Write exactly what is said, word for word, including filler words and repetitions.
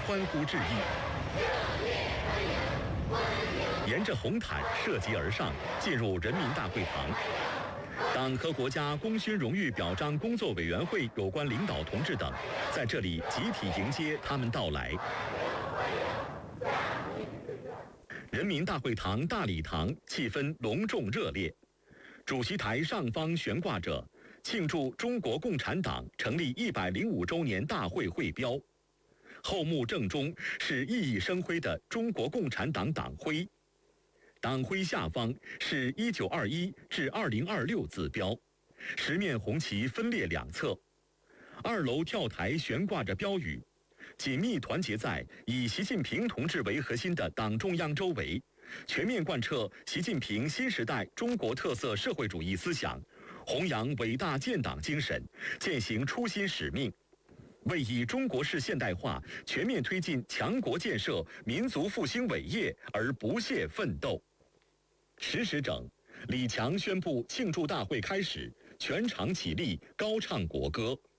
欢呼致意。沿着红毯涉级而上，进入人民大会堂。党和国家功勋荣誉表彰工作委员会有关领导同志等，在这里集体迎接他们到来。人民大会堂大礼堂气氛隆重热烈，主席台上方悬挂着庆祝中国共产党成立一百零五周年大会会标，后幕正中是熠熠生辉的中国共产党党徽，党徽下方是一九二一至二零二六字标，十面红旗分列两侧。二楼跳台悬挂着标语，紧密团结在以习近平同志为核心的党中央周围，全面贯彻习近平新时代中国特色社会主义思想，弘扬伟大建党精神，践行初心使命，为以中国式现代化全面推进强国建设、民族复兴伟业而不懈奋斗。十时整，李强宣布庆祝大会开始，全场起立，高唱国歌。